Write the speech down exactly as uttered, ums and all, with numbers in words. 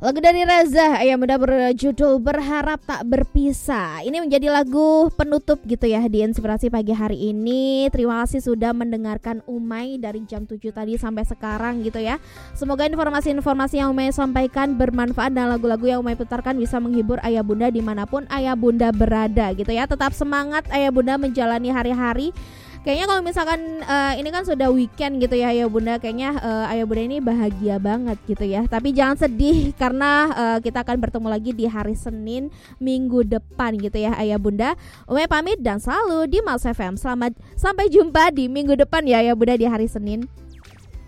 Lagu dari Reza, Ayah Bunda berjudul Berharap Tak Berpisah. Ini menjadi lagu penutup gitu ya di Inspirasi pagi hari ini. Terima kasih sudah mendengarkan Umay dari jam tujuh tadi sampai sekarang gitu ya. Semoga informasi-informasi yang Umay sampaikan bermanfaat dan lagu-lagu yang Umay putarkan bisa menghibur Ayah Bunda dimanapun Ayah Bunda berada gitu ya. Tetap semangat Ayah Bunda menjalani hari-hari. Kayaknya kalau misalkan uh, ini kan sudah weekend gitu ya Ayah Bunda, kayaknya uh, Ayah Bunda ini bahagia banget gitu ya. Tapi jangan sedih karena uh, kita akan bertemu lagi di hari Senin minggu depan gitu ya Ayah Bunda. Umay pamit dan selalu di Mas F M. Selamat sampai jumpa di minggu depan ya Ayah Bunda di hari Senin.